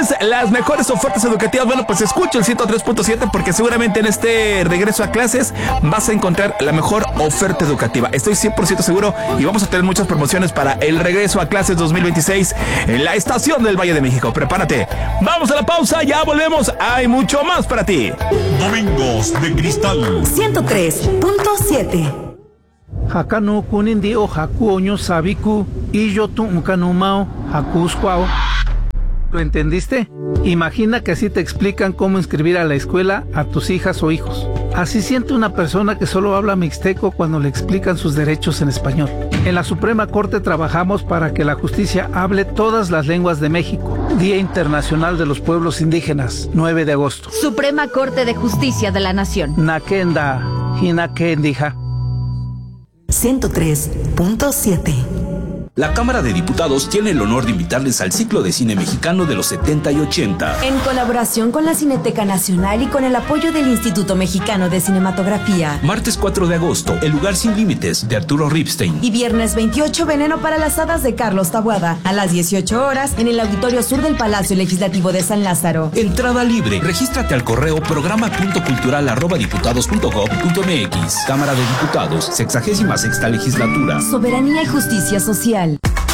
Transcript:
¿Quieres las mejores ofertas educativas? Bueno, pues escucha el 103.7 porque seguramente en este regreso a clases vas a encontrar la mejor oferta educativa. Estoy 100% seguro y vamos a tener muchas promociones para el regreso a clases 2026 en la estación del Valle de México. Prepárate. Vamos a la pausa, ya volvemos. Hay mucho más para ti. Domingos de Cristal 103.7. Hakanu kunindi o hakuoño sabiku y yo tu unkanumao hakusquao. ¿Lo entendiste? Imagina que así te explican cómo inscribir a la escuela a tus hijas o hijos. Así siente una persona que solo habla mixteco cuando le explican sus derechos en español. En la Suprema Corte trabajamos para que la justicia hable todas las lenguas de México. Día Internacional de los Pueblos Indígenas, 9 de agosto. Suprema Corte de Justicia de la Nación. Nakenda, Hinakendija. 103.7. La Cámara de Diputados tiene el honor de invitarles al ciclo de cine mexicano de los 70 y 80. En colaboración con la Cineteca Nacional y con el apoyo del Instituto Mexicano de Cinematografía. Martes 4 de agosto, El lugar sin límites, de Arturo Ripstein. Y viernes 28, Veneno para las hadas, de Carlos Taboada, a las 18 horas en el Auditorio Sur del Palacio Legislativo de San Lázaro. Entrada libre. Regístrate al correo programa.cultural@diputados.gov.mx. Cámara de Diputados, 66ª Legislatura. Soberanía y justicia social.